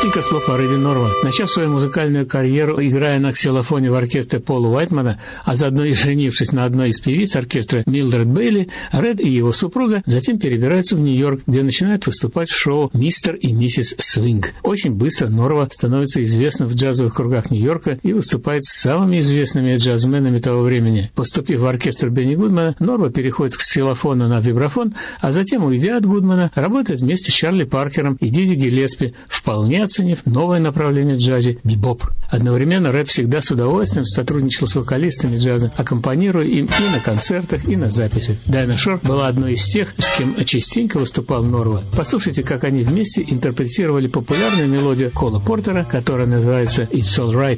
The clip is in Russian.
Несколько слов о Рэдди Норва. Начав свою музыкальную карьеру, играя на ксилофоне в оркестре Пола Уайтмана, а заодно и женившись на одной из певиц оркестра Милдред Бейли, Рэд и его супруга затем перебираются в Нью-Йорк, где начинают выступать в шоу «Мистер и миссис Свинг». Очень быстро Норва становится известным в джазовых кругах Нью-Йорка и выступает с самыми известными джазменами того времени. Поступив в оркестр Бенни Гудмана, Норва переходит с ксилофона на вибрафон, а затем, уйдя от Гудмана, работает вместе с Чарли Паркером и Диди Гиллеспи, вполне оценив новое направление в джазе – бибоп. Одновременно Рэд всегда с удовольствием сотрудничал с вокалистами джаза, аккомпанируя им и на концертах, и на записях. Дайна Шор была одной из тех, с кем частенько выступал Норва. Послушайте, как они вместе интерпретировали популярную мелодию Кола Портера, которая называется «It's All Right».